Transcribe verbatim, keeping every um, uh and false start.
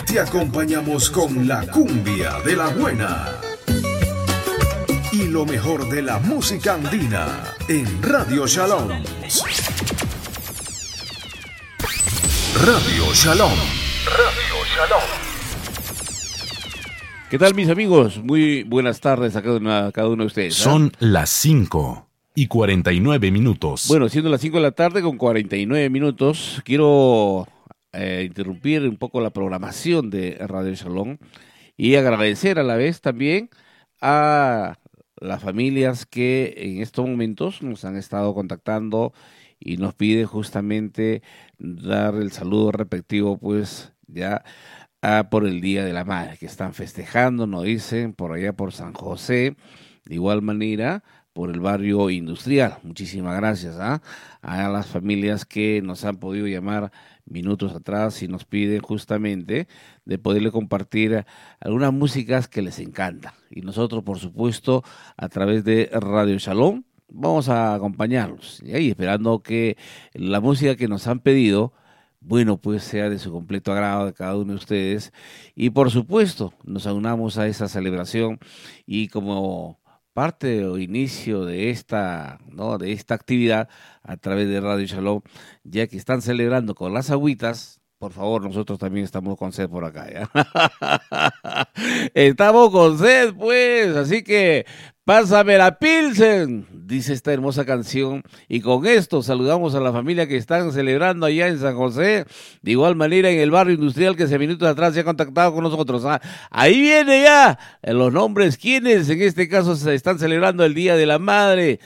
te acompañamos con la cumbia de la buena y lo mejor de la música andina en Radio Shalom. Radio Shalom. Radio Shalom. ¿Qué tal, mis amigos? Muy buenas tardes a cada uno, a cada uno de ustedes. ¿eh? Son las cinco y cuarenta y nueve minutos. Bueno, siendo las cinco de la tarde con cuarenta y nueve minutos, quiero eh, interrumpir un poco la programación de Radio Shalom y agradecer a la vez también a las familias que en estos momentos nos han estado contactando y nos piden justamente dar el saludo respectivo, pues ya Ah, por el Día de la Madre, que están festejando, nos dicen, por allá por San José, de igual manera por el barrio industrial. Muchísimas gracias ¿ah? a las familias que nos han podido llamar minutos atrás y nos piden justamente de poderle compartir algunas músicas que les encanta. Y nosotros, por supuesto, a través de Radio Shalom, vamos a acompañarlos. Y ahí, esperando que la música que nos han pedido, bueno, pues sea de su completo agrado de cada uno de ustedes y por supuesto nos aunamos a esa celebración y como parte o inicio de esta, ¿no? de esta actividad a través de Radio Shalom, ya que están celebrando con las agüitas, por favor, nosotros también estamos con sed por acá, ¿ya? Estamos con sed, pues, así que pásame la Pilsen, dice esta hermosa canción. Y con esto saludamos a la familia que están celebrando allá en San José. De igual manera en el barrio industrial que hace minutos atrás se ha contactado con nosotros. ¿Ah? Ahí viene ya los nombres, quienes en este caso se están celebrando el Día de la Madre.